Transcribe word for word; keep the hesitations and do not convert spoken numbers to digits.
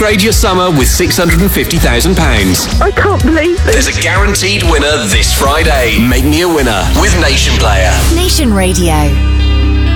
Upgrade your summer with six hundred fifty thousand pounds. I can't believe it. There's a guaranteed winner this Friday. Make me a winner with Nation Player. Nation Radio.